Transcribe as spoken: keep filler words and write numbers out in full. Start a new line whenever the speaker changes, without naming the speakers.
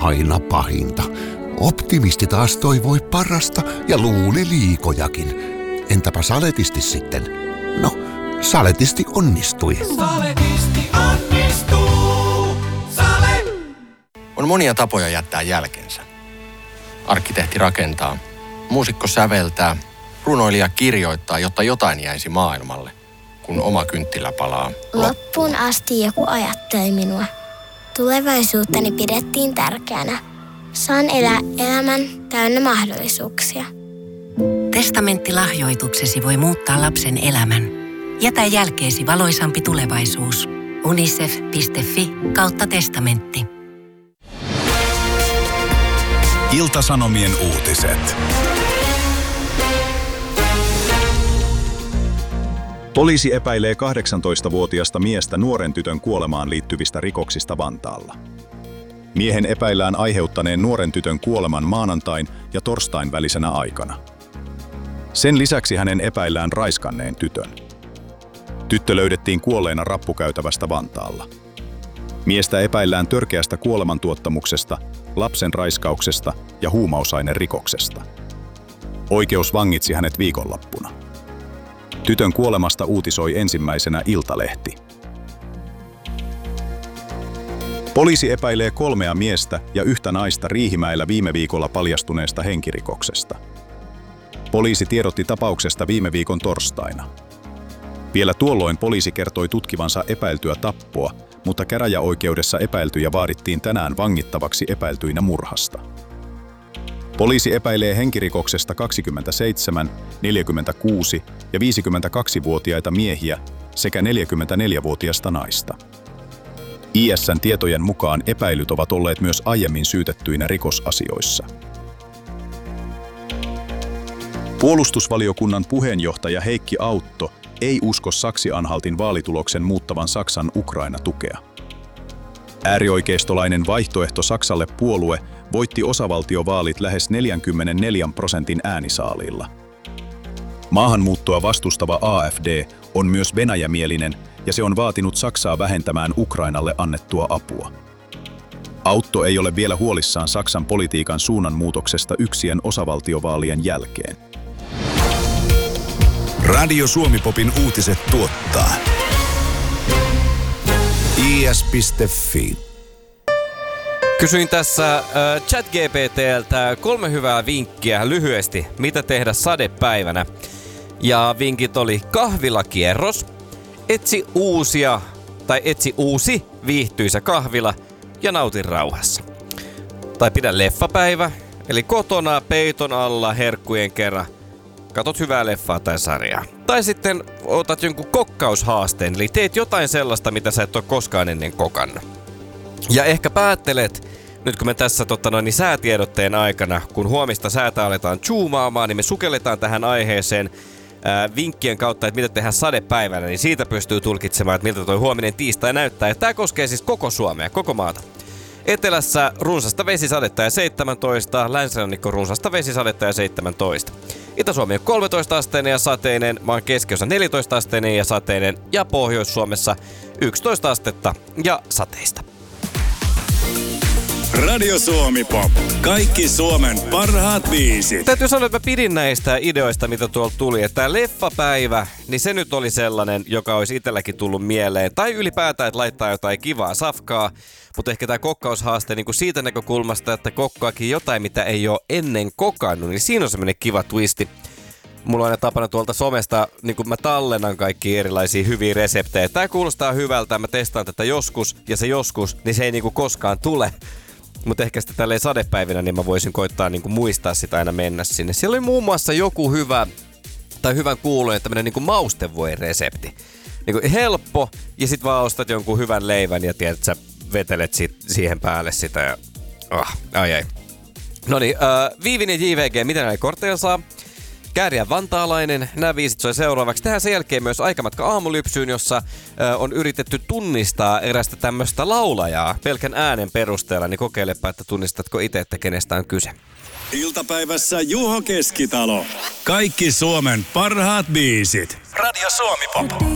aina pahinta. Optimisti taas toivoi parasta ja luuli liikojakin. Entäpä saletisti sitten? No, saletisti onnistui.
Saletisti onnistuu. Sale!
On monia tapoja jättää jälkensä. Arkkitehti rakentaa, muusikko säveltää, runoilija kirjoittaa, jotta jotain jäisi maailmalle, kun oma kynttilä palaa.
Loppuun asti joku ajatteli minua. Tulevaisuuttani pidettiin tärkeänä. Saan elää elämän täynnä mahdollisuuksia.
Testamenttilahjoituksesi voi muuttaa lapsen elämän. Jätä jälkeesi valoisampi tulevaisuus. unicef piste fi kautta testamentti.
Ilta-Sanomien uutiset. Poliisi epäilee kahdeksantoistavuotiasta miestä nuoren tytön kuolemaan liittyvistä rikoksista Vantaalla. Miehen epäillään aiheuttaneen nuoren tytön kuoleman maanantain ja torstain välisenä aikana. Sen lisäksi hänen epäillään raiskanneen tytön. Tyttö löydettiin kuolleena rappukäytävästä Vantaalla. Miestä epäillään törkeästä kuolemantuottamuksesta, lapsen raiskauksesta ja huumausainerikoksesta. Oikeus vangitsi hänet viikonloppuna. Tytön kuolemasta uutisoi ensimmäisenä Iltalehti. Poliisi epäilee kolmea miestä ja yhtä naista Riihimäellä viime viikolla paljastuneesta henkirikoksesta. Poliisi tiedotti tapauksesta viime viikon torstaina. Vielä tuolloin poliisi kertoi tutkivansa epäiltyä tappoa, mutta käräjäoikeudessa epäiltyjä vaadittiin tänään vangittavaksi epäiltyinä murhasta. Poliisi epäilee henkirikoksesta kaksikymmentäseitsemän, neljäkymmentäkuusi ja viisikymmentäkaksivuotiaita miehiä sekä neljäkymmentäneljävuotiasta naista. I S:n tietojen mukaan epäilyt ovat olleet myös aiemmin syytettyinä rikosasioissa. Puolustusvaliokunnan puheenjohtaja Heikki Autto ei usko Saksi-Anhaltin vaalituloksen muuttavan Saksan Ukraina-tukea. Äärioikeistolainen vaihtoehto Saksalle puolue voitti osavaltiovaalit lähes neljäkymmentäneljä prosentin äänisaaliilla. Maahanmuuttoa vastustava A F D on myös venäjämielinen ja se on vaatinut Saksaa vähentämään Ukrainalle annettua apua. Autto ei ole vielä huolissaan Saksan politiikan suunnanmuutoksesta yksien osavaltiovaalien jälkeen. Radio Suomi-popin uutiset tuottaa I S piste fi.
Kysyin tässä äh, ChatGPT:ltä kolme hyvää vinkkiä lyhyesti, mitä tehdä sadepäivänä. Ja vinkit oli kahvilakierros, etsi uusia tai etsi uusi viihtyisä kahvila ja nauti rauhassa. Tai pidä leffapäivä, eli kotona peiton alla herkkujen kerran. Katot hyvää leffaa tai sarjaa. Tai sitten otat jonkun kokkaushaasteen, eli teet jotain sellaista, mitä sä et ole koskaan ennen kokannut. Ja ehkä päättelet, nyt kun me tässä totta noin, niin säätiedotteen aikana, kun huomista säätä aletaan zoomaamaan, niin me sukelletaan tähän aiheeseen ää, vinkkien kautta, että mitä tehdään sadepäivänä, niin siitä pystyy tulkitsemaan, että miltä toi huominen tiistai näyttää. Ja tää koskee siis koko Suomea, koko maata. Etelässä runsasta vesisadetta ja seitsemäntoista, länsirannikko runsasta vesisadetta ja seitsemäntoista. Itä-Suomi on kolmetoista asteinen ja sateinen, maan keskiosa neljätoista asteinen ja sateinen ja Pohjois-Suomessa yksitoista astetta ja sateista.
Radio Suomi Pop. Kaikki Suomen parhaat biisit.
Täytyy sanoa, että mä pidin näistä ideoista, mitä tuolta tuli. Että tää leffapäivä, niin se nyt oli sellainen, joka olisi itselläkin tullut mieleen. Tai ylipäätään, että laittaa jotain kivaa safkaa. Mutta ehkä tää kokkaushaaste niin kuin siitä näkökulmasta, että kokkaakin jotain, mitä ei ole ennen kokannut. Niin siinä on semmoinen kiva twisti. Mulla on aina tapana tuolta somesta, niin kun mä tallennan kaikki erilaisia hyviä reseptejä. Tää kuulostaa hyvältä, mä testaan tätä joskus. Ja se joskus, niin se ei niinku koskaan tule. Mutta ehkä sitten tälleen sadepäivinä, niin mä voisin koittaa niinku muistaa sitä aina mennä sinne. Siellä oli muun muassa joku hyvä, tai hyvän kuuloinen tämmönen niinku maustevoin resepti. Niinku helppo, ja sit vaan ostat jonkun hyvän leivän ja tiedät, sä vetelet sit siihen päälle sitä ja... Oh, ai ai. Noniin, äh, Viivin ja J V G, miten näin kortteja saa? Kääriä vantaalainen, nämä viisit soi seuraavaksi. Tehdään sen jälkeen myös Aikamatka aamulypsyyn, jossa ö, on yritetty tunnistaa erästä tämmöistä laulajaa pelkän äänen perusteella, niin kokeilepa, että tunnistatko itse, että kenestä on kyse.
Iltapäivässä Juho Keskitalo. Kaikki Suomen parhaat biisit. Radio Suomi Pop.